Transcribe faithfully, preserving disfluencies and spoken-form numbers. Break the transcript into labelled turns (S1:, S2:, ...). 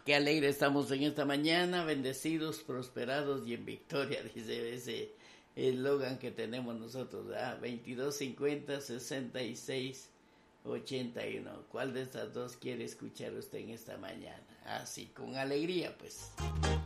S1: qué alegre estamos en esta mañana, bendecidos, prosperados y en victoria, dice ese eslogan que tenemos nosotros, ¿verdad? veintidós cincuenta sesenta y seis ochenta y uno. ¿Cuál de estas dos quiere escuchar usted en esta mañana? Así, con alegría, pues.